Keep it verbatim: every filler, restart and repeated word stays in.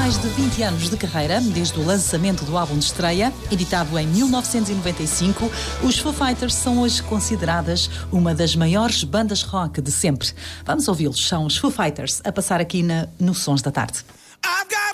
mais de vinte anos de carreira, desde o lançamento do álbum de estreia, editado em mil novecentos e noventa e cinco, os Foo Fighters são hoje consideradas uma das maiores bandas rock de sempre. Vamos ouvi-los, são os Foo Fighters, a passar aqui na, no Sons da Tarde.